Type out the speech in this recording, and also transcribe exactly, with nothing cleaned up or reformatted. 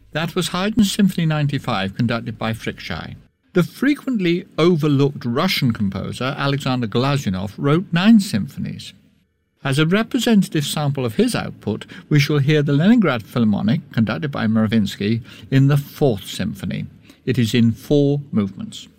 That was Haydn's Symphony ninety-five, conducted by Frickschei. The frequently overlooked Russian composer Alexander Glazunov wrote nine symphonies. As a representative sample of his output, we shall hear the Leningrad Philharmonic, conducted by Mravinsky, in the Fourth Symphony. It is in four movements.